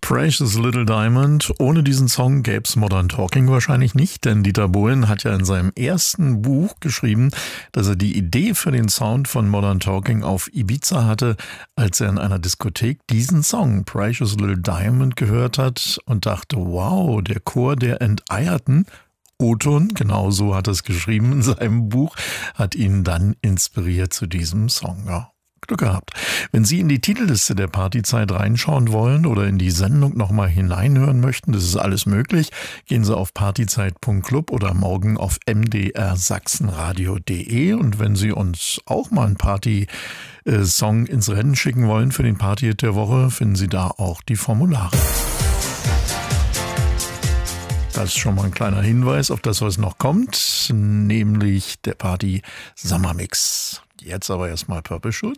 Precious Little Diamond. Ohne diesen Song gäbe es Modern Talking wahrscheinlich nicht, denn Dieter Bohlen hat ja in seinem ersten Buch geschrieben, dass er die Idee für den Sound von Modern Talking auf Ibiza hatte, als er in einer Diskothek diesen Song Precious Little Diamond gehört hat und dachte, wow, der Chor der Enteierten, O-Ton, genau so hat er es geschrieben in seinem Buch, hat ihn dann inspiriert zu diesem Song. Ja. Glück gehabt. Wenn Sie in die Titelliste der Partyzeit reinschauen wollen oder in die Sendung nochmal hineinhören möchten, das ist alles möglich. Gehen Sie auf partyzeit.club oder morgen auf mdrsachsenradio.de. Und wenn Sie uns auch mal einen Party-Song ins Rennen schicken wollen für den Party-Hit der Woche, finden Sie da auch die Formulare. Das ist schon mal ein kleiner Hinweis auf das, was noch kommt, nämlich der Party Summer Mix. Jetzt aber erstmal Purple Schulz.